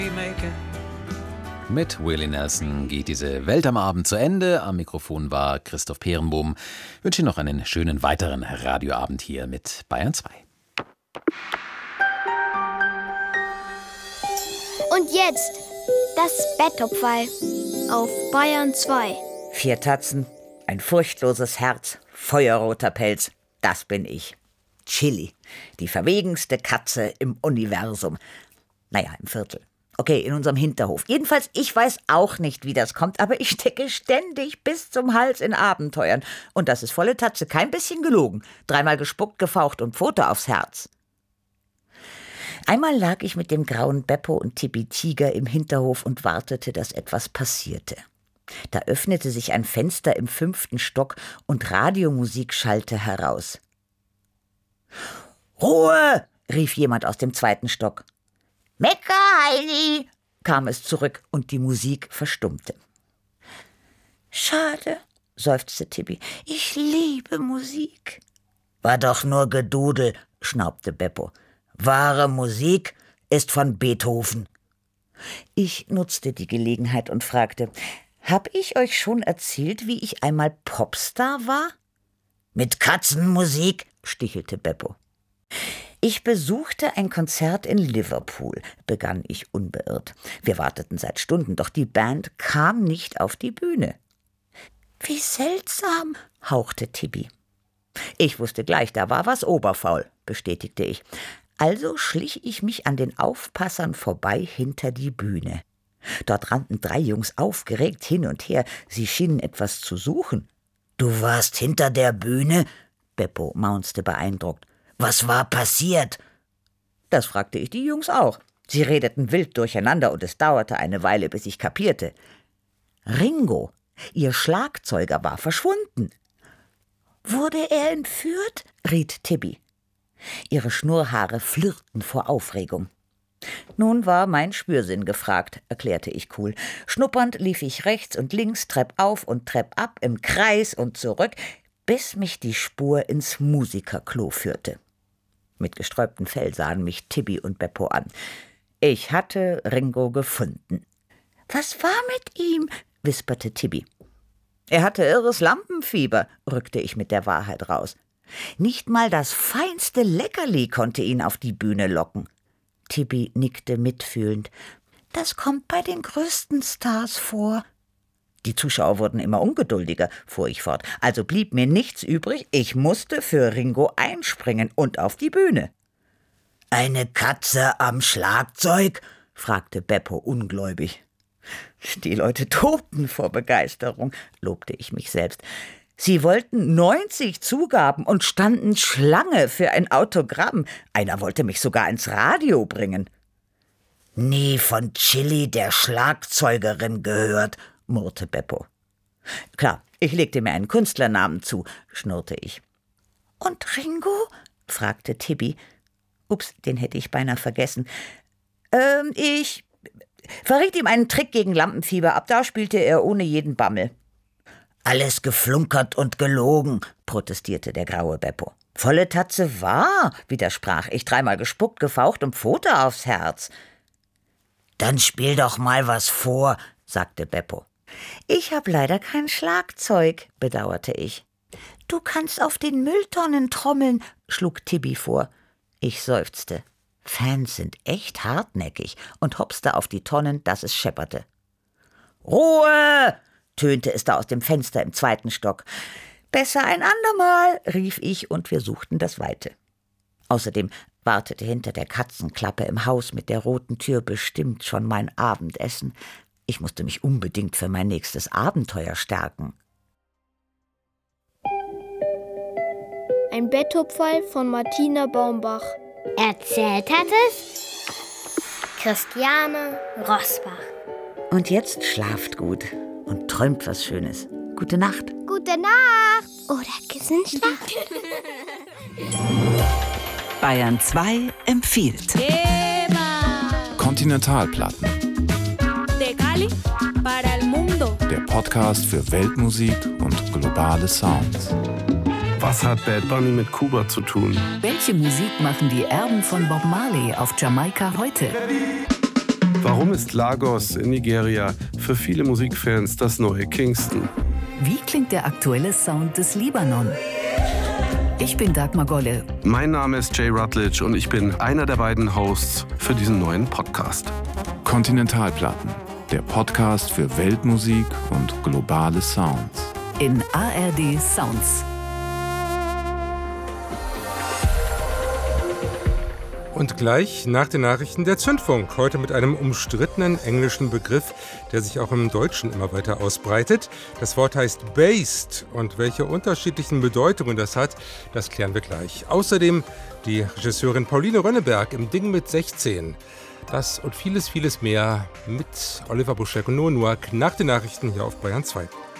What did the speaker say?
Mit Willie Nelson geht diese Welt am Abend zu Ende. Am Mikrofon war Christoph Peerenbohm. Ich wünsche Ihnen noch einen schönen weiteren Radioabend hier mit Bayern 2. Und jetzt das Bettopferl auf Bayern 2. 4 Tatzen, ein furchtloses Herz, feuerroter Pelz, das bin ich. Chili, die verwegenste Katze im Universum. Naja, im Viertel. Okay, in unserem Hinterhof. Jedenfalls, ich weiß auch nicht, wie das kommt, aber ich stecke ständig bis zum Hals in Abenteuern. Und das ist volle Tatze, kein bisschen gelogen. 3-mal gespuckt, gefaucht und Pfote aufs Herz. Einmal lag ich mit dem grauen Beppo und Tippi Tiger im Hinterhof und wartete, dass etwas passierte. Da öffnete sich ein Fenster im 5. Stock und Radiomusik schallte heraus. »Ruhe!« rief jemand aus dem 2. Stock. »Mecca, Heini!« kam es zurück und die Musik verstummte. »Schade«, seufzte Tippi, »ich liebe Musik.« »War doch nur Gedudel«, schnaubte Beppo. »Wahre Musik ist von Beethoven.« Ich nutzte die Gelegenheit und fragte, »Hab ich euch schon erzählt, wie ich einmal Popstar war?« »Mit Katzenmusik«, stichelte Beppo. »Ich besuchte ein Konzert in Liverpool«, begann ich unbeirrt. Wir warteten seit Stunden, doch die Band kam nicht auf die Bühne. »Wie seltsam«, hauchte Tippi. Ich wusste gleich, da war was oberfaul, bestätigte ich. Also schlich ich mich an den Aufpassern vorbei hinter die Bühne. Dort rannten 3 Jungs aufgeregt hin und her. Sie schienen etwas zu suchen. »Du warst hinter der Bühne?« Beppo maunzte beeindruckt. »Was war passiert?« Das fragte ich die Jungs auch. Sie redeten wild durcheinander und es dauerte eine Weile, bis ich kapierte. Ringo, ihr Schlagzeuger, war verschwunden. »Wurde er entführt?« riet Tippi. Ihre Schnurrhaare flirrten vor Aufregung. Nun war mein Spürsinn gefragt, erklärte ich cool. Schnuppernd lief ich rechts und links, treppauf und treppab, im Kreis und zurück, bis mich die Spur ins Musikerklo führte. Mit gesträubtem Fell sahen mich Tippi und Beppo an. Ich hatte Ringo gefunden. »Was war mit ihm?« wisperte Tippi. »Er hatte irres Lampenfieber«, rückte ich mit der Wahrheit raus. Nicht mal das feinste Leckerli konnte ihn auf die Bühne locken. Tippi nickte mitfühlend. »Das kommt bei den größten Stars vor.« Die Zuschauer wurden immer ungeduldiger, fuhr ich fort. Also blieb mir nichts übrig, ich musste für Ringo einspringen und auf die Bühne. »Eine Katze am Schlagzeug?« fragte Beppo ungläubig. Die Leute tobten vor Begeisterung, lobte ich mich selbst. Sie wollten 90 Zugaben und standen Schlange für ein Autogramm. Einer wollte mich sogar ins Radio bringen. »Nie von Chili, der Schlagzeugerin, gehört«, murrte Beppo. »Klar, ich legte mir einen Künstlernamen zu«, schnurrte ich. »Und Ringo?« fragte Tippi. Ups, den hätte ich beinahe vergessen. Ich verriet ihm einen Trick gegen Lampenfieber. Ab da spielte er ohne jeden Bammel.« »Alles geflunkert und gelogen«, protestierte der graue Beppo. »Volle Tatze wahr«, widersprach ich, 3-mal gespuckt, gefaucht und Pfote aufs Herz. »Dann spiel doch mal was vor«, sagte Beppo. »Ich hab leider kein Schlagzeug«, bedauerte ich. »Du kannst auf den Mülltonnen trommeln«, schlug Tippi vor. Ich seufzte. Fans sind echt hartnäckig und hopste auf die Tonnen, dass es schepperte. »Ruhe!« tönte es da aus dem Fenster im 2. Stock. »Besser ein andermal«, rief ich, und wir suchten das Weite. Außerdem wartete hinter der Katzenklappe im Haus mit der roten Tür bestimmt schon mein Abendessen. Ich musste mich unbedingt für mein nächstes Abenteuer stärken. Ein Bettopferl von Martina Baumbach. Erzählt hat es Christiane Rosbach. Und jetzt schlaft gut und träumt was Schönes. Gute Nacht. Gute Nacht. Oder Kissenschlaf. Bayern 2 empfiehlt. Kontinentalplatten. De Cali para el mundo. Der Podcast für Weltmusik und globale Sounds. Was hat Bad Bunny mit Kuba zu tun? Welche Musik machen die Erben von Bob Marley auf Jamaika heute? Warum ist Lagos in Nigeria für viele Musikfans das neue Kingston? Wie klingt der aktuelle Sound des Libanon? Ich bin Dagmar Golle. Mein Name ist Jay Rutledge und ich bin einer der beiden Hosts für diesen neuen Podcast. Kontinentalplatten, der Podcast für Weltmusik und globale Sounds. In ARD Sounds. Und gleich nach den Nachrichten der Zündfunk. Heute mit einem umstrittenen englischen Begriff, der sich auch im Deutschen immer weiter ausbreitet. Das Wort heißt based. Und welche unterschiedlichen Bedeutungen das hat, das klären wir gleich. Außerdem die Regisseurin Pauline Rönneberg im Ding mit 16. Das und vieles, vieles mehr mit Oliver Buschek und Noah Noack nach den Nachrichten hier auf Bayern 2.